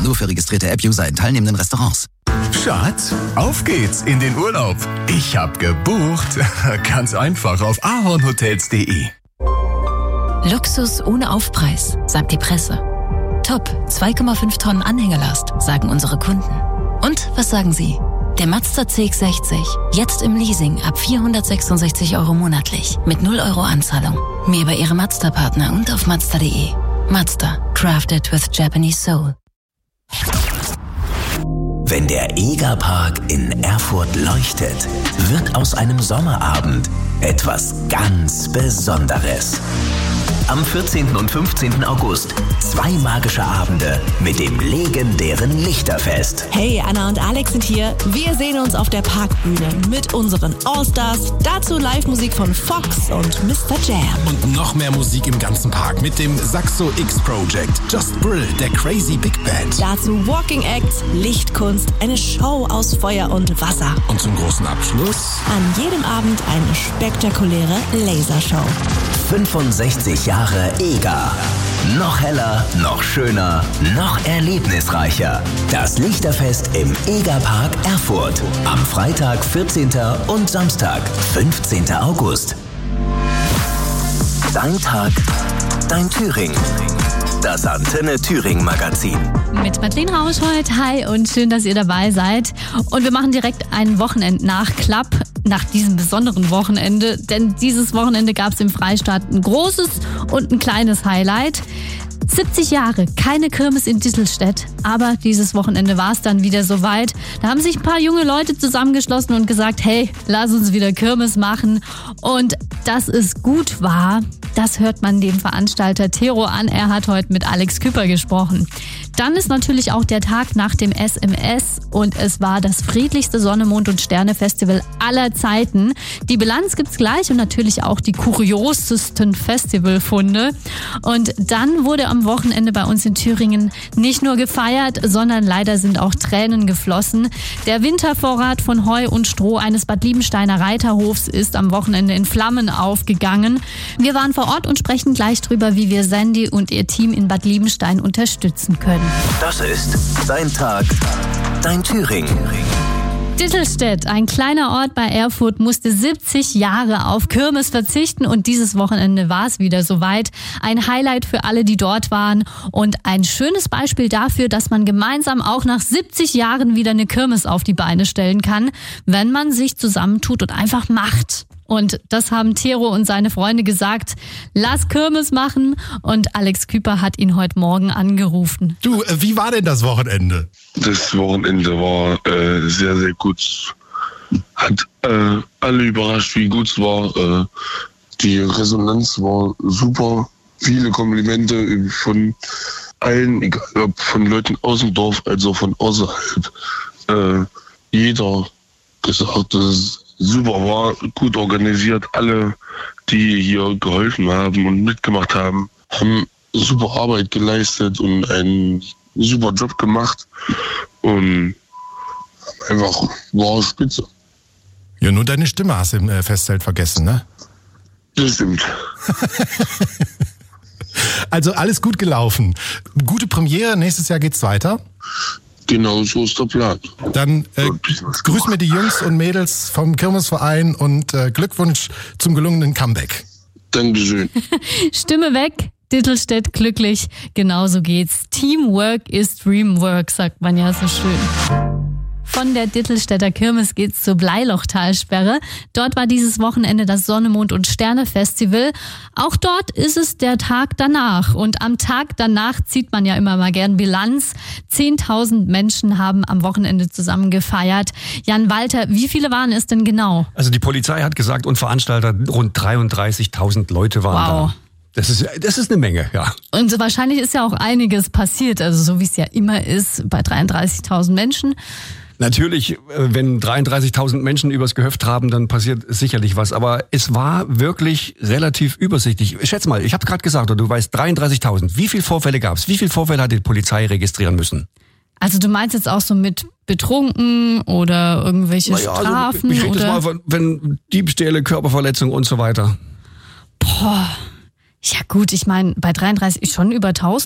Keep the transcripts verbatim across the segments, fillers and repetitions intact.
Nur für registrierte App-User in teilnehmenden Restaurants. Schatz, auf geht's in den Urlaub. Ich hab gebucht. Ganz einfach auf ahornhotels punkt de. Luxus ohne Aufpreis, sagt die Presse. Top, zwei Komma fünf Tonnen Anhängelast, sagen unsere Kunden. Und was sagen Sie? Der Mazda C X sechzig, jetzt im Leasing ab vierhundertsechsundsechzig Euro monatlich, mit null Euro Anzahlung. Mehr bei Ihrem Mazda-Partner und auf mazda punkt de. Mazda, crafted with Japanese soul. Wenn der Egerpark in Erfurt leuchtet, wird aus einem Sommerabend etwas ganz Besonderes. Am vierzehnten und fünfzehnten August zwei magische Abende mit dem legendären Lichterfest. Hey, Anna und Alex sind hier. Wir sehen uns auf der Parkbühne mit unseren Allstars. Dazu Live-Musik von Fox und Mister Jam. Und noch mehr Musik im ganzen Park mit dem Saxo X Project, Just Brill, der Crazy Big Band. Dazu Walking Acts, Lichtkunst, eine Show aus Feuer und Wasser. Und zum großen Abschluss an jedem Abend eine spektakuläre Lasershow. fünfundsechzig Jahre Eger. Noch heller, noch schöner, noch erlebnisreicher. Das Lichterfest im Egerpark Erfurt. Am Freitag, vierzehnten und Samstag, fünfzehnten August. Dein Tag, dein Thüringen. Das Antenne Thüringen Magazin. Mit Madeleine Rauschhold. Hi und schön, dass ihr dabei seid. Und wir machen direkt einen Wochenend-Nachklapp nach diesem besonderen Wochenende. Denn dieses Wochenende gab es im Freistaat ein großes und ein kleines Highlight. siebzig Jahre, keine Kirmes in Dittelstedt. Aber dieses Wochenende war es dann wieder soweit. Da haben sich ein paar junge Leute zusammengeschlossen und gesagt, hey, lass uns wieder Kirmes machen. Und dass es gut war, das hört man dem Veranstalter Tero an. Er hat heute mit Alex Küpper gesprochen. Dann ist natürlich auch der Tag nach dem S M S und es war das friedlichste Sonne, Mond und Sterne Festival aller Zeiten. Die Bilanz gibt's gleich und natürlich auch die kuriosesten Festivalfunde. Und dann wurde am Wochenende bei uns in Thüringen nicht nur gefeiert, sondern leider sind auch Tränen geflossen. Der Wintervorrat von Heu und Stroh eines Bad Liebensteiner Reiterhofs ist am Wochenende in Flammen aufgegangen. Wir waren vor Ort und sprechen gleich drüber, wie wir Sandy und ihr Team in Bad Liebenstein unterstützen können. Das ist dein Tag, dein Thüringen. Dittelstedt, ein kleiner Ort bei Erfurt, musste siebzig Jahre auf Kirmes verzichten und dieses Wochenende war es wieder soweit. Ein Highlight für alle, die dort waren und ein schönes Beispiel dafür, dass man gemeinsam auch nach siebzig Jahren wieder eine Kirmes auf die Beine stellen kann, wenn man sich zusammentut und einfach macht. Und das haben Tero und seine Freunde gesagt, lass Kirmes machen. Und Alex Küpper hat ihn heute Morgen angerufen. Du, wie war denn das Wochenende? Das Wochenende war äh, sehr, sehr gut. Hat äh, alle überrascht, wie gut es war. Äh, die Resonanz war super. Viele Komplimente von allen, egal ob von Leuten aus dem Dorf als auch von außerhalb. Äh, jeder gesagt, dass es super war, gut organisiert. Alle, die hier geholfen haben und mitgemacht haben, haben super Arbeit geleistet und einen super Job gemacht. Und einfach war spitze. Ja, nur deine Stimme hast du im Festzelt vergessen, ne? Das stimmt. Also alles gut gelaufen. Gute Premiere, nächstes Jahr geht's weiter. Genau, so ist der Plan. Dann äh, grüß mir die Jungs und Mädels vom Kirmesverein und äh, Glückwunsch zum gelungenen Comeback. Dankeschön. Stimme weg, Dittelstedt glücklich. Genauso geht's. Teamwork is Dreamwork, sagt man ja so schön. Von der Dittelstädter Kirmes geht's zur Bleilochtalsperre. Dort war dieses Wochenende das Sonne, Mond und Sterne Festival. Auch dort ist es der Tag danach. Und am Tag danach zieht man ja immer mal gern Bilanz. zehntausend Menschen haben am Wochenende zusammen gefeiert. Jan Walter, wie viele waren es denn genau? Also die Polizei hat gesagt und Veranstalter, rund dreiunddreißigtausend Leute waren wow. da. Das ist, das ist eine Menge, ja. Und wahrscheinlich ist ja auch einiges passiert, also so wie es ja immer ist bei dreiunddreißigtausend Menschen. Natürlich, wenn dreiunddreißigtausend Menschen übers Gehöft traben, dann passiert sicherlich was. Aber es war wirklich relativ übersichtlich. Schätz mal, ich habe gerade gesagt, du weißt dreiunddreißigtausend. Wie viele Vorfälle gab es? Wie viele Vorfälle hat die Polizei registrieren müssen? Also du meinst jetzt auch so mit betrunken oder irgendwelche naja, Strafen? Also ich rede oder? das mal, wenn Diebstähle, Körperverletzung und so weiter. Boah, ja gut, ich meine bei dreiunddreißig schon über tausend?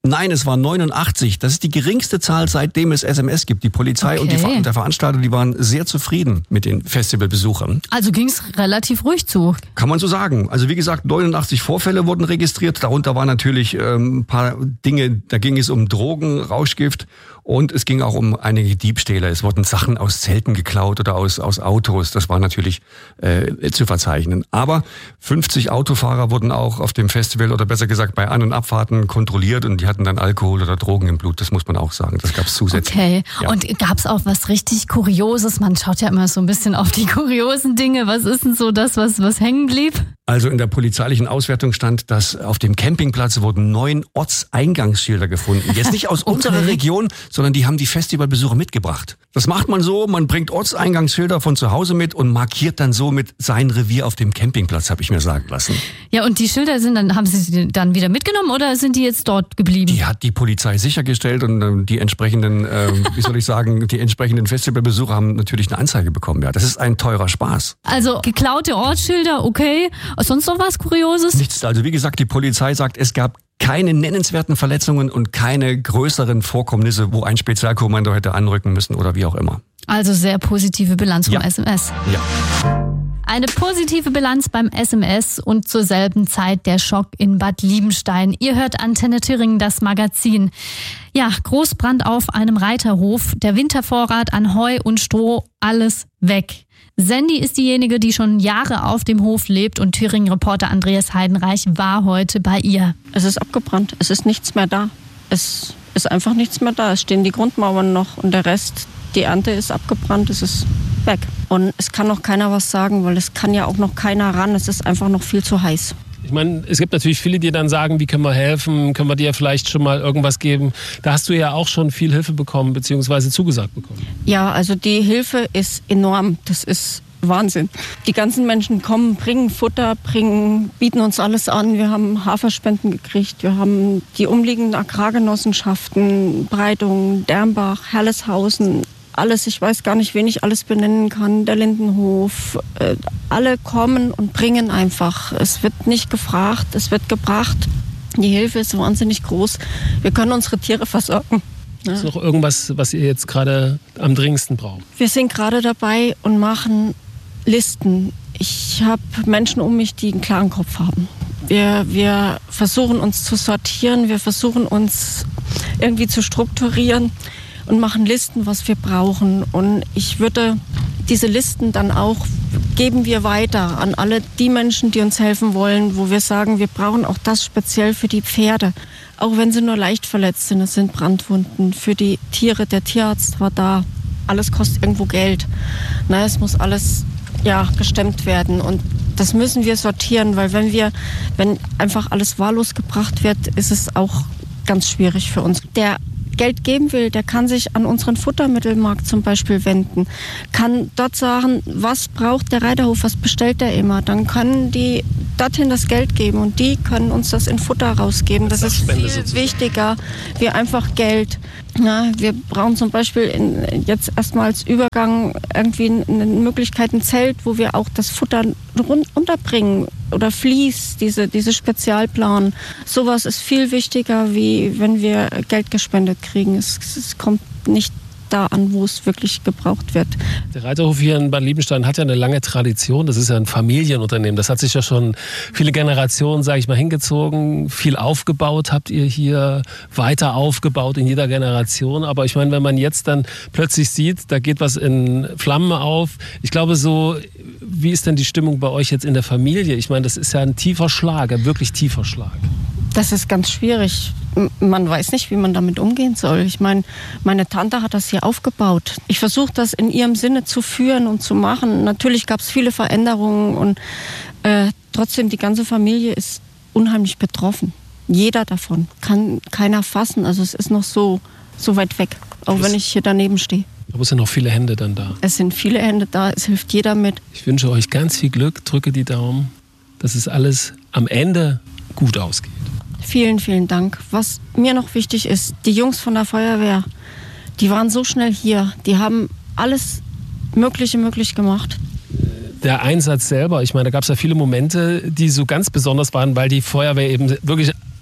Nein, es war neunundachtzig. Das ist die geringste Zahl, seitdem es S M S gibt. Die Polizei okay. und, die, und der Veranstalter, die waren sehr zufrieden mit den Festivalbesuchern. Also ging es relativ ruhig zu. Kann man so sagen. Also wie gesagt, neunundachtzig Vorfälle wurden registriert. Darunter waren natürlich ähm, ein paar Dinge, da ging es um Drogen, Rauschgift. Und es ging auch um einige Diebstähle. Es wurden Sachen aus Zelten geklaut oder aus, aus Autos. Das war natürlich äh, zu verzeichnen. Aber fünfzig Autofahrer wurden auch auf dem Festival oder besser gesagt bei An- und Abfahrten kontrolliert und die hatten dann Alkohol oder Drogen im Blut. Das muss man auch sagen. Das gab es zusätzlich. Okay. Ja. Und gab es auch was richtig Kurioses? Man schaut ja immer so ein bisschen auf die kuriosen Dinge. Was ist denn so das, was, was hängen blieb? Also in der polizeilichen Auswertung stand, dass auf dem Campingplatz wurden neun Ortseingangsschilder gefunden. Jetzt nicht aus okay. unserer Region, sondern die haben die Festivalbesucher mitgebracht. Das macht man so, man bringt Ortseingangsschilder von zu Hause mit und markiert dann somit sein Revier auf dem Campingplatz, habe ich mir sagen lassen. Ja, und die Schilder sind dann, haben Sie sie dann wieder mitgenommen oder sind die jetzt dort geblieben? Die hat die Polizei sichergestellt und äh, die entsprechenden, äh, wie soll ich sagen, die entsprechenden Festivalbesucher haben natürlich eine Anzeige bekommen. Ja, das ist ein teurer Spaß. Also geklaute Ortsschilder, okay. Sonst noch was Kurioses? Nichts. Also wie gesagt, die Polizei sagt, es gab keine nennenswerten Verletzungen und keine größeren Vorkommnisse, wo ein Spezialkommando hätte anrücken müssen oder wie auch immer. Also sehr positive Bilanz vom ja. S M S. Ja. Eine positive Bilanz beim S M S und zur selben Zeit der Schock in Bad Liebenstein. Ihr hört Antenne Thüringen, das Magazin. Ja, Großbrand auf einem Reiterhof. Der Wintervorrat an Heu und Stroh, alles weg. Sandy ist diejenige, die schon Jahre auf dem Hof lebt und Thüringen-Reporter Andreas Heidenreich war heute bei ihr. Es ist abgebrannt, es ist nichts mehr da. Es ist einfach nichts mehr da. Es stehen die Grundmauern noch und der Rest, die Ernte ist abgebrannt, es ist weg. Und es kann noch keiner was sagen, weil es kann ja auch noch keiner ran. Es ist einfach noch viel zu heiß. Ich meine, es gibt natürlich viele, die dann sagen, wie können wir helfen, können wir dir vielleicht schon mal irgendwas geben. Da hast du ja auch schon viel Hilfe bekommen, beziehungsweise zugesagt bekommen. Ja, also die Hilfe ist enorm. Das ist Wahnsinn. Die ganzen Menschen kommen, bringen Futter, bringen, bieten uns alles an. Wir haben Haferspenden gekriegt, wir haben die umliegenden Agrargenossenschaften, Breitung, Dermbach, Herleshausen, alles, ich weiß gar nicht, wen ich alles benennen kann, der Lindenhof, äh, alle kommen und bringen einfach. Es wird nicht gefragt, es wird gebracht. Die Hilfe ist wahnsinnig groß. Wir können unsere Tiere versorgen. Ja. Ist noch irgendwas, was ihr jetzt gerade am dringendsten braucht? Wir sind gerade dabei und machen Listen. Ich habe Menschen um mich, die einen klaren Kopf haben. Wir, wir versuchen uns zu sortieren, wir versuchen uns irgendwie zu strukturieren und machen Listen, was wir brauchen. Und ich würde diese Listen dann auch, geben wir weiter an alle die Menschen, die uns helfen wollen, wo wir sagen, wir brauchen auch das speziell für die Pferde. Auch wenn sie nur leicht verletzt sind, es sind Brandwunden. Für die Tiere, der Tierarzt war da. Alles kostet irgendwo Geld. Na, es muss alles ja, gestemmt werden. Und das müssen wir sortieren, weil wenn wir, wenn einfach alles wahllos gebracht wird, ist es auch ganz schwierig für uns. Der Geld geben will, der kann sich an unseren Futtermittelmarkt zum Beispiel wenden, kann dort sagen, was braucht der Reiterhof, was bestellt er immer. Dann können die dorthin das Geld geben und die können uns das in Futter rausgeben. Das, das ist viel sozusagen wichtiger wie einfach Geld. Ja, wir brauchen zum Beispiel in, jetzt erstmal als Übergang irgendwie eine Möglichkeit, ein Zelt, wo wir auch das Futter run- unterbringen oder Vlies, diese, diese Spezialplan. Sowas ist viel wichtiger, wie wenn wir Geld gespendet kriegen. Es, es kommt nicht da an, wo es wirklich gebraucht wird. Der Reiterhof hier in Bad Liebenstein hat ja eine lange Tradition. Das ist ja ein Familienunternehmen. Das hat sich ja schon viele Generationen, sage ich mal, hingezogen. Viel aufgebaut habt ihr hier, weiter aufgebaut in jeder Generation. Aber ich meine, wenn man jetzt dann plötzlich sieht, da geht was in Flammen auf. Ich glaube so, wie ist denn die Stimmung bei euch jetzt in der Familie? Ich meine, das ist ja ein tiefer Schlag, ein wirklich tiefer Schlag. Das ist ganz schwierig. Man weiß nicht, wie man damit umgehen soll. Ich meine, meine Tante hat das hier aufgebaut. Ich versuche das in ihrem Sinne zu führen und zu machen. Natürlich gab es viele Veränderungen und äh, trotzdem die ganze Familie ist unheimlich betroffen. Jeder davon kann keiner fassen. Also es ist noch so, so weit weg, auch wenn ich hier daneben stehe. Aber es sind noch viele Hände dann da. Es sind viele Hände da, es hilft jeder mit. Ich wünsche euch ganz viel Glück, drücke die Daumen, dass es alles am Ende gut ausgeht. Vielen, vielen Dank. Was mir noch wichtig ist, die Jungs von der Feuerwehr, die waren so schnell hier. Die haben alles Mögliche möglich gemacht. Der Einsatz selber, ich meine, da gab es ja viele Momente, die so ganz besonders waren, weil die Feuerwehr eben wirklich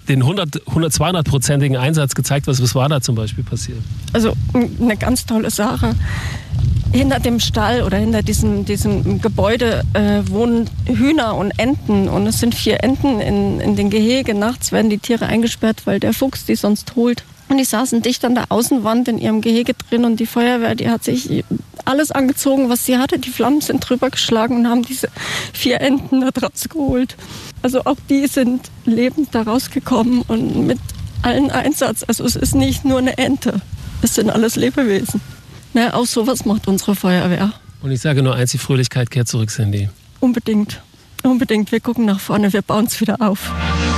den hundert, hundert, zweihundert-prozentigen Einsatz gezeigt. Was, was war da zum Beispiel passiert? Also eine ganz tolle Sache. Hinter dem Stall oder hinter diesem, diesem Gebäude äh, wohnen Hühner und Enten. Und es sind vier Enten in, in den Gehege. Nachts werden die Tiere eingesperrt, weil der Fuchs die sonst holt. Und die saßen dicht an der Außenwand in ihrem Gehege drin. Und die Feuerwehr, die hat sich alles angezogen, was sie hatte. Die Flammen sind drüber geschlagen und haben diese vier Enten da draus geholt. Also auch die sind lebend da rausgekommen und mit allen Einsatz. Also es ist nicht nur eine Ente, es sind alles Lebewesen. Na, auch sowas macht unsere Feuerwehr. Und ich sage nur eins, die Fröhlichkeit kehrt zurück, Cindy. Unbedingt, unbedingt. Wir gucken nach vorne, wir bauen es wieder auf.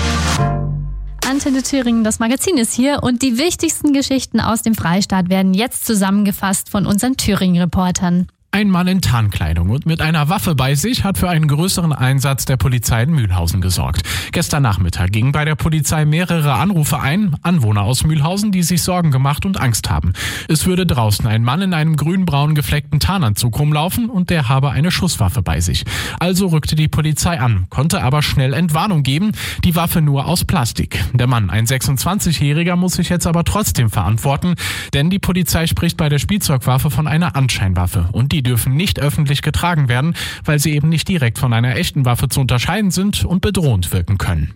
Antenne Thüringen, das Magazin ist hier und die wichtigsten Geschichten aus dem Freistaat werden jetzt zusammengefasst von unseren Thüringen-Reportern. Ein Mann in Tarnkleidung und mit einer Waffe bei sich hat für einen größeren Einsatz der Polizei in Mühlhausen gesorgt. Gestern Nachmittag gingen bei der Polizei mehrere Anrufe ein, Anwohner aus Mühlhausen, die sich Sorgen gemacht und Angst haben. Es würde draußen ein Mann in einem grün-braun gefleckten Tarnanzug rumlaufen und der habe eine Schusswaffe bei sich. Also rückte die Polizei an, konnte aber schnell Entwarnung geben, die Waffe nur aus Plastik. Der Mann, ein sechsundzwanzigjähriger, muss sich jetzt aber trotzdem verantworten, denn die Polizei spricht bei der Spielzeugwaffe von einer Anscheinwaffe und die Die dürfen nicht öffentlich getragen werden, weil sie eben nicht direkt von einer echten Waffe zu unterscheiden sind und bedrohend wirken können.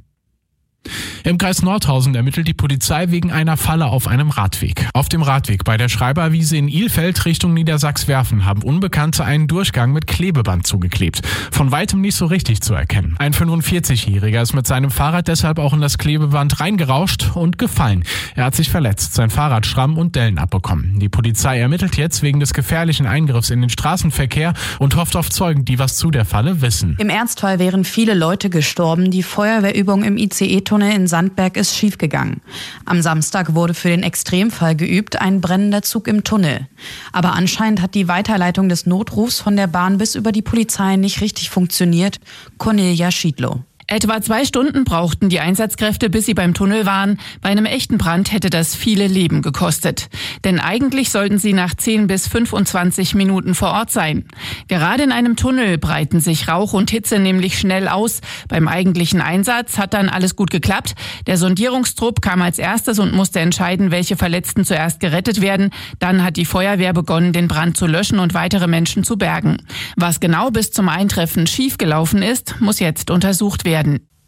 Im Kreis Nordhausen ermittelt die Polizei wegen einer Falle auf einem Radweg. Auf dem Radweg bei der Schreiberwiese in Ilfeld Richtung Niedersachswerfen haben Unbekannte einen Durchgang mit Klebeband zugeklebt. Von weitem nicht so richtig zu erkennen. Ein fünfundvierzigjähriger ist mit seinem Fahrrad deshalb auch in das Klebeband reingerauscht und gefallen. Er hat sich verletzt, sein Fahrrad Schramm und Dellen abbekommen. Die Polizei ermittelt jetzt wegen des gefährlichen Eingriffs in den Straßenverkehr und hofft auf Zeugen, die was zu der Falle wissen. Im Ernstfall wären viele Leute gestorben. Die Feuerwehrübung im I C E-Tunnel in Sandberg ist schiefgegangen. Am Samstag wurde für den Extremfall geübt, ein brennender Zug im Tunnel. Aber anscheinend hat die Weiterleitung des Notrufs von der Bahn bis über die Polizei nicht richtig funktioniert. Cornelia Schiedlow. Etwa zwei Stunden brauchten die Einsatzkräfte, bis sie beim Tunnel waren. Bei einem echten Brand hätte das viele Leben gekostet. Denn eigentlich sollten sie nach zehn bis fünfundzwanzig Minuten vor Ort sein. Gerade in einem Tunnel breiten sich Rauch und Hitze nämlich schnell aus. Beim eigentlichen Einsatz hat dann alles gut geklappt. Der Sondierungstrupp kam als erstes und musste entscheiden, welche Verletzten zuerst gerettet werden. Dann hat die Feuerwehr begonnen, den Brand zu löschen und weitere Menschen zu bergen. Was genau bis zum Eintreffen schiefgelaufen ist, muss jetzt untersucht werden.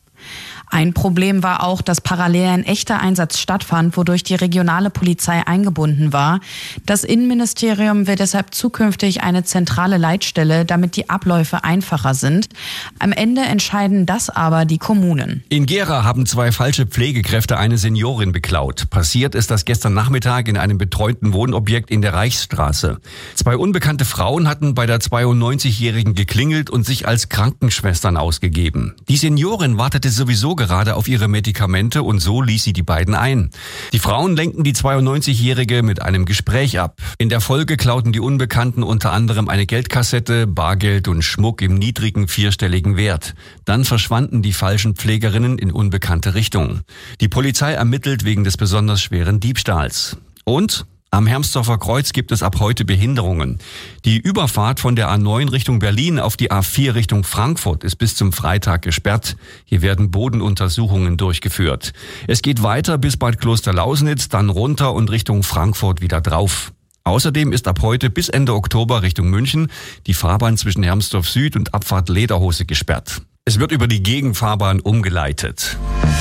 Ein Problem war auch, dass parallel ein echter Einsatz stattfand, wodurch die regionale Polizei eingebunden war. Das Innenministerium will deshalb zukünftig eine zentrale Leitstelle, damit die Abläufe einfacher sind. Am Ende entscheiden das aber die Kommunen. In Gera haben zwei falsche Pflegekräfte eine Seniorin beklaut. Passiert ist das gestern Nachmittag in einem betreuten Wohnobjekt in der Reichsstraße. Zwei unbekannte Frauen hatten bei der zweiundneunzigjährigen geklingelt und sich als Krankenschwestern ausgegeben. Die Seniorin wartete sowieso gerade auf ihre Medikamente und so ließ sie die beiden ein. Die Frauen lenkten die zweiundneunzigjährige mit einem Gespräch ab. In der Folge klauten die Unbekannten unter anderem eine Geldkassette, Bargeld und Schmuck im niedrigen vierstelligen Wert. Dann verschwanden die falschen Pflegerinnen in unbekannte Richtungen. Die Polizei ermittelt wegen des besonders schweren Diebstahls. Und am Hermsdorfer Kreuz gibt es ab heute Behinderungen. Die Überfahrt von der A neun Richtung Berlin auf die A vier Richtung Frankfurt ist bis zum Freitag gesperrt. Hier werden Bodenuntersuchungen durchgeführt. Es geht weiter bis Bad Klosterlausnitz, dann runter und Richtung Frankfurt wieder drauf. Außerdem ist ab heute bis Ende Oktober Richtung München die Fahrbahn zwischen Hermsdorf Süd und Abfahrt Lederhose gesperrt. Es wird über die Gegenfahrbahn umgeleitet.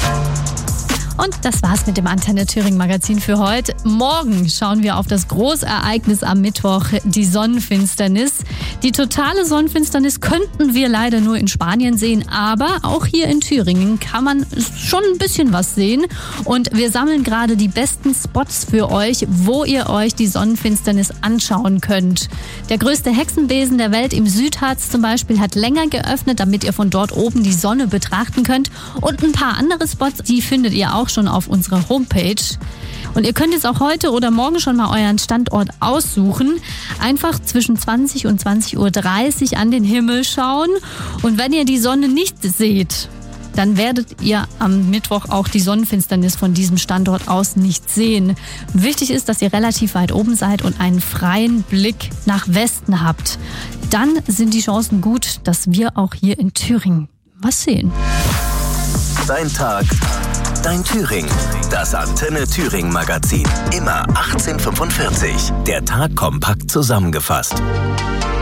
Und das war's mit dem Antenne Thüringen Magazin für heute. Morgen schauen wir auf das Großereignis am Mittwoch, die Sonnenfinsternis. Die totale Sonnenfinsternis könnten wir leider nur in Spanien sehen, aber auch hier in Thüringen kann man schon ein bisschen was sehen. Und wir sammeln gerade die besten Spots für euch, wo ihr euch die Sonnenfinsternis anschauen könnt. Der größte Hexenbesen der Welt im Südharz zum Beispiel hat länger geöffnet, damit ihr von dort oben die Sonne betrachten könnt. Und ein paar andere Spots, die findet ihr auch schon auf unserer Homepage. Und ihr könnt jetzt auch heute oder morgen schon mal euren Standort aussuchen. Einfach zwischen zwanzig und zwanzig Uhr dreißig an den Himmel schauen. Und wenn ihr die Sonne nicht seht, dann werdet ihr am Mittwoch auch die Sonnenfinsternis von diesem Standort aus nicht sehen. Wichtig ist, dass ihr relativ weit oben seid und einen freien Blick nach Westen habt. Dann sind die Chancen gut, dass wir auch hier in Thüringen was sehen. Dein Tag ist dein Thüringen? Das Antenne Thüringen Magazin. Immer achtzehn Uhr fünfundvierzig. Der Tag kompakt zusammengefasst.